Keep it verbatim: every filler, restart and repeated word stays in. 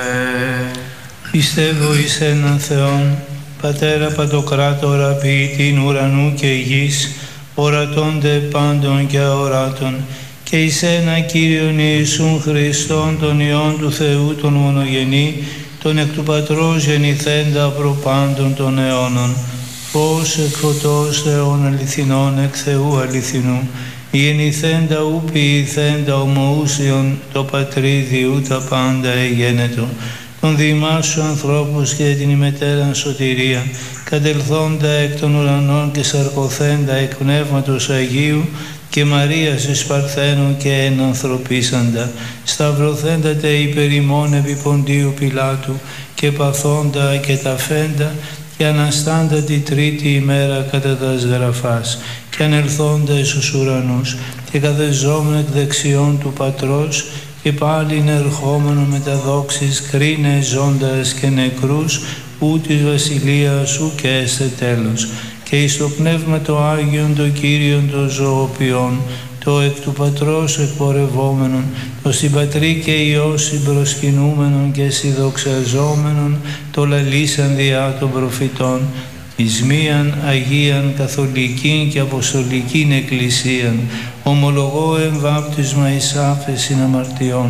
Πιστεύω εις έναν Θεόν, Πατέρα Παντοκράτορα, ποιητήν ουρανού και γης, ορατώνται πάντων και αοράτων, και εις ένα Κύριον Ιησούν Χριστόν, τον Υιόν του Θεού, τον μονογενή, τον εκ του Πατρός γεννηθέντα προ πάντων των αιώνων, φως εκ φωτός Θεών αληθινών, εκ Θεού αληθινού, γεννηθέντα ου ποιηθέντα ομοούσιον, το Πατρίδιου τα πάντα εγένετο, των διημάσου ανθρώπους και την ημετέραν σωτηρία, κατελθόντα εκ των ουρανών και σαρκωθέντα εκ Πνεύματος Αγίου και Μαρίας εις Παρθένου και ενανθρωπίσαντα, σταυρωθέντα τε υπερ ημών επί Ποντίου Πιλάτου και παθόντα και ταφέντα και αναστάντα τη τρίτη ημέρα κατά τας γραφάς και ανελθόντα εις τους ουρανούς και καθεζόμεν εκ δεξιών του Πατρός και πάλιν ερχόμενο με τα δόξης κρίνε ζώντας και νεκρούς ού της βασιλείας σου και έστε τέλος. Και εις το Πνεύμα το Άγιον, το Κύριον το ζωοποιών, το εκ του Πατρός εκπορευόμενον, το συμπατρί και Υιό συμπροσκυνούμενον και συνδοξαζόμενον, το λαλήσαν διά των προφητών, εις μίαν Αγίαν Καθολικήν και Αποστολικήν Εκκλησίαν, ομολογώ εμβάπτισμα εις άφεσιν αμαρτιών,